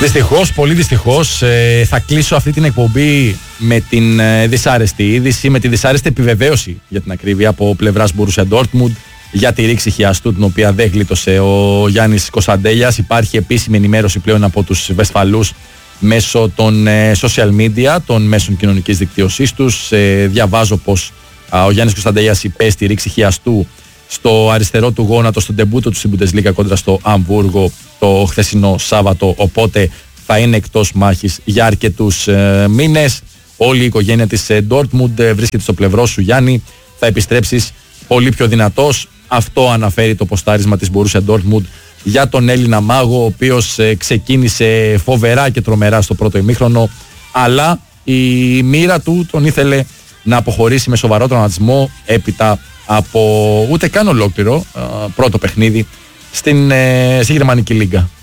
Δυστυχώς, πολύ δυστυχώς, θα κλείσω αυτή την εκπομπή με την δυσάρεστη είδηση, με τη δυσάρεστη επιβεβαίωση για την ακρίβεια από πλευράς Borussia Dortmund για τη ρήξη χιαστού, την οποία δεν γλίτωσε ο Γιάννης Κωνσταντέλιας. Υπάρχει επίσημη ενημέρωση πλέον από τους Βεσφαλούς μέσω των social media, των μέσων κοινωνικής δικτύωσής τους. Διαβάζω πως ο Γιάννης Κωνσταντέλιας υπέστη ρήξη χιαστού στο αριστερό του γόνατο, στον τεμπούτο του στην Bundesliga κόντρα στο Αμβούργο το χθεσινό Σάββατο, οπότε θα είναι εκτός μάχης για αρκετούς μήνες. Όλη η οικογένεια της Dortmund βρίσκεται στο πλευρό σου, Γιάννη, θα επιστρέψεις πολύ πιο δυνατός. Αυτό αναφέρει το ποστάρισμα της Borussia Dortmund για τον Έλληνα μάγο, ο οποίος ξεκίνησε φοβερά και τρομερά στο πρώτο ημίχρονο, αλλά η μοίρα του τον ήθελε να αποχωρήσει με σοβαρό τραυματισμό έπειτα από ούτε καν ολόκληρο πρώτο παιχνίδι στη γερμανική λίγκα.